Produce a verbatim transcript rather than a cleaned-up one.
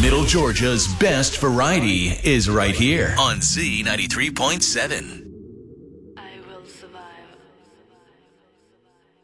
Middle Georgia's best variety is right here on Z ninety-three point seven. I will survive.